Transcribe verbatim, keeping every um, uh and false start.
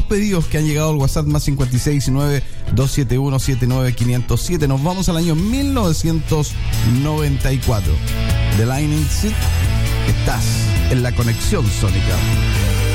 pedidos que han llegado al WhatsApp más cincuenta y seis diecinueve, doscientos setenta y uno, setenta y nueve, quinientos siete. Nos vamos al año mil novecientos noventa y cuatro. The Lightning Seed, estás en la conexión sónica.